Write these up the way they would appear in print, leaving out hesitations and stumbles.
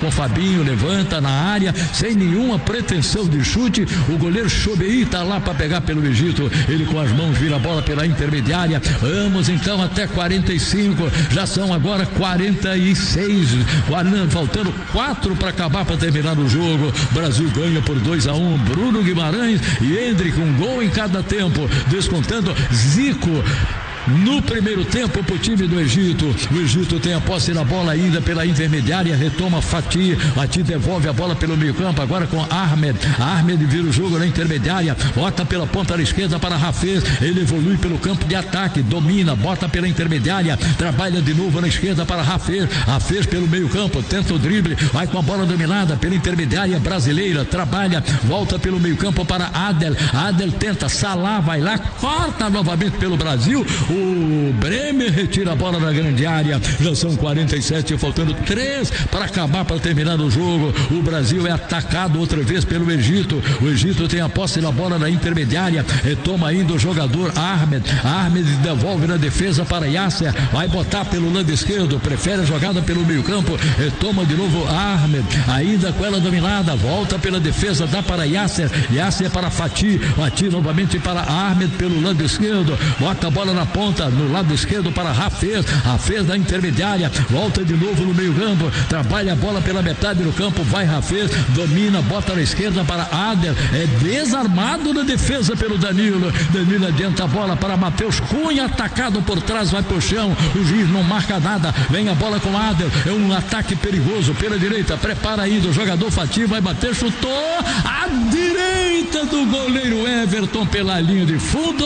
com Fabinho, levanta na área, sem nenhuma pretensão de chute. O goleiro Chobei tá lá para pegar pelo Egito. Ele com as mãos vira a bola pela intermediária. Vamos então até 45. Já são agora 46. Faltando 4 para acabar, para terminar o jogo. Brasil ganha por 2-1. Bruno Guimarães e Hendrick, um gol em cada tempo. Descontando Zico. No primeiro tempo pro time do Egito. O Egito tem a posse da bola ainda pela intermediária, retoma Fatih devolve a bola pelo meio campo, agora com Ahmed vira o jogo na intermediária, bota pela ponta da esquerda para Hafez, ele evolui pelo campo de ataque, domina, bota pela intermediária, trabalha de novo na esquerda para Hafez pelo meio campo, tenta o drible, vai com a bola dominada pela intermediária brasileira, trabalha, volta pelo meio campo para Adel tenta, Salah vai lá, corta novamente pelo Brasil. O Bremer retira a bola da grande área. Já são 47, faltando 3 para acabar, para terminar o jogo. O Brasil é atacado outra vez pelo Egito. O Egito tem a posse da bola na intermediária. Retoma ainda o jogador Ahmed devolve na defesa para Yasser. Vai botar pelo lado esquerdo. Prefere a jogada pelo meio campo. Retoma de novo Ahmed. Ainda com ela dominada. Volta pela defesa. Dá para Yasser. Yasser para Fatih novamente para Ahmed pelo lado esquerdo. Bota a bola na ponta, no lado esquerdo para Hafez da intermediária, volta de novo no meio campo, trabalha a bola pela metade do campo, vai Hafez, domina, bota na esquerda para Adel, é desarmado na defesa pelo Danilo adianta a bola para Matheus Cunha, atacado por trás, vai pro chão, o juiz não marca nada, vem a bola com Adel, é um ataque perigoso pela direita, prepara ainda o jogador Fatih, vai bater, chutou à direita do goleiro Everton pela linha de fundo.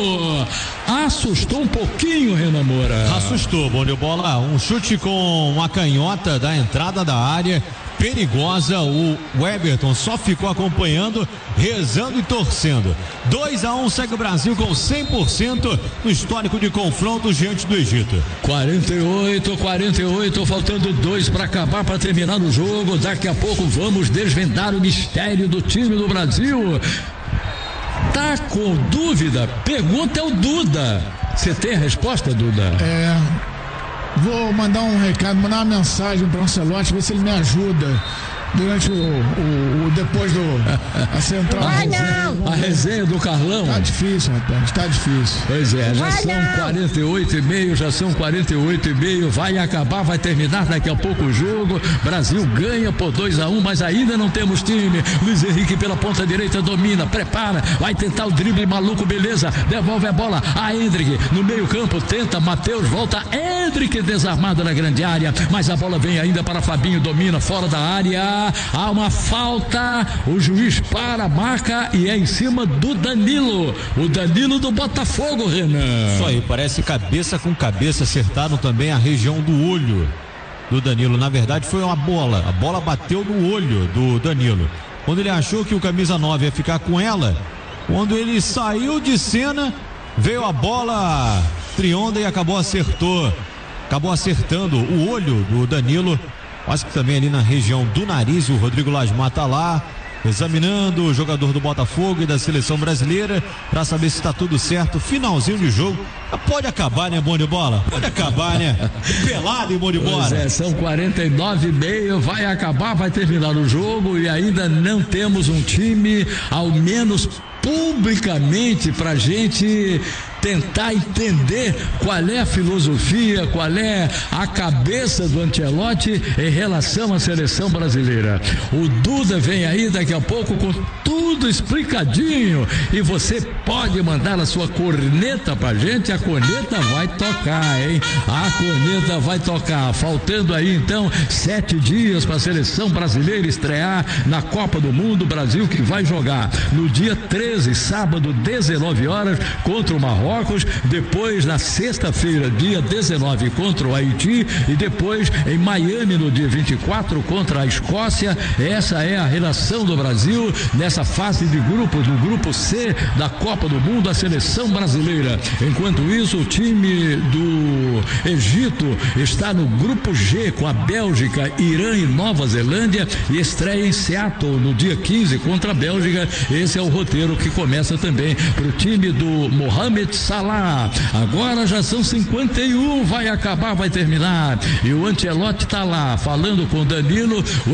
Assustou um pouquinho, Renan Moura. Assustou, bom de bola, um chute com uma canhota da entrada da área, perigosa, o Everton só ficou acompanhando, rezando e torcendo. 2-1, segue o Brasil com 100% no histórico de confrontos diante do Egito. 48, faltando 2 para acabar, para terminar o jogo. Daqui a pouco vamos desvendar o mistério do time do Brasil. Tá com dúvida? Pergunta é o Duda. Você tem a resposta, Duda? Vou mandar um recado, mandar uma mensagem para o Ancelotti, ver se ele me ajuda durante depois a central. A resenha do Carlão. Tá difícil, rapaz, tá difícil. Pois é, já são 48,5, vai acabar, vai terminar daqui a pouco o jogo. Brasil ganha por 2-1, mas ainda não temos time. Luiz Henrique pela ponta direita domina, prepara, vai tentar o drible maluco, beleza, devolve a bola a Hendrick, no meio campo, tenta, Matheus, volta, Hendrick desarmado na grande área, mas a bola vem ainda para Fabinho, domina, fora da área, há uma falta, o juiz para, marca e é em cima do Danilo, o Danilo do Botafogo, Renan. Isso aí, parece cabeça com cabeça, acertaram também a região do olho do Danilo, na verdade foi uma bola, a bola bateu no olho do Danilo, quando ele achou que o camisa 9 ia ficar com ela, quando ele saiu de cena, veio a bola trionda e acabou acertando o olho do Danilo, quase que também ali na região do nariz. O Rodrigo Lasmar tá lá examinando o jogador do Botafogo e da seleção brasileira para saber se está tudo certo. Finalzinho de jogo, pode acabar, né, bom de bola? Pode acabar, né? Pelado e bom de bola. São 49,5, vai acabar, vai terminar o jogo e ainda não temos um time, ao menos publicamente, pra gente tentar entender qual é a filosofia, qual é a cabeça do Ancelotti em relação à seleção brasileira. O Duda vem aí daqui a pouco com tudo explicadinho e você pode mandar a sua corneta pra gente, a corneta vai tocar, hein? A corneta vai tocar, faltando aí então 7 dias para a seleção brasileira estrear na Copa do Mundo. Brasil que vai jogar no dia 13, sábado, 19 horas, contra o Marrocos, depois na sexta-feira, dia 19, contra o Haiti e depois em Miami no dia 24 contra a Escócia. Essa é a relação do Brasil nessa fase de grupos, no grupo C da Copa do Mundo, a seleção brasileira. Enquanto isso, o time do Egito está no grupo G com a Bélgica, Irã e Nova Zelândia e estreia em Seattle no dia 15 contra a Bélgica. Esse é o roteiro que começa também para o time do Mohamed Salah. Agora já são 51, vai acabar, vai terminar e o Ancelotti está lá falando com o Danilo.